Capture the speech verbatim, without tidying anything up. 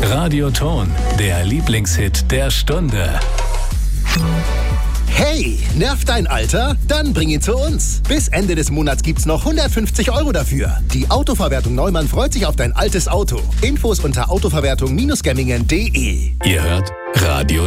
Radioton, der Lieblingshit der Stunde. Hey, nervt dein Alter? Dann bring ihn zu uns. Bis Ende des Monats gibt's noch hundertfünfzig Euro dafür. Die Autoverwertung Neumann freut sich auf dein altes Auto. Infos unter autoverwertung Bindestrich gemmingen punkt de. Ihr hört Radio